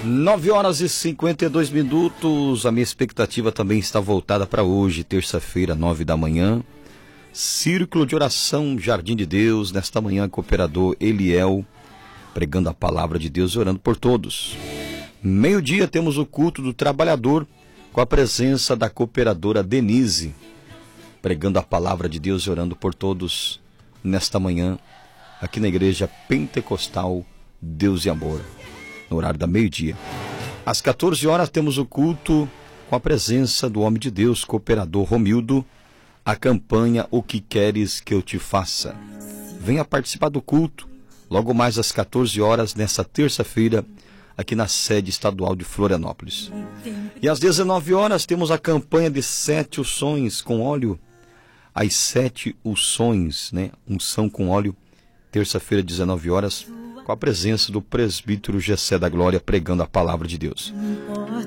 9h52. A minha expectativa também está voltada para hoje, terça-feira, 9 da manhã. Círculo de oração Jardim de Deus, nesta manhã, cooperador Eliel, pregando a palavra de Deus e orando por todos. Meio-dia temos o culto do trabalhador, com a presença da cooperadora Denise, pregando a palavra de Deus e orando por todos, nesta manhã, aqui na Igreja Pentecostal Deus e Amor, no horário da meio-dia. Às 14 horas temos o culto com a presença do homem de Deus, cooperador Romildo, a campanha O Que Queres Que Eu Te Faça. Venha participar do culto, logo mais às 14 horas, nessa terça-feira, aqui na sede estadual de Florianópolis. E às 19 horas temos a campanha de 7 unções com óleo. As 7 unções, unção com óleo, terça-feira, 19 horas, com a presença do presbítero Gessé da Glória, pregando a palavra de Deus.